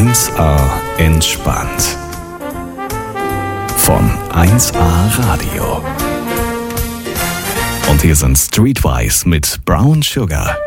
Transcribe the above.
1A entspannt. Von 1A Radio. Und hier sind Streetwise mit Brown Sugar.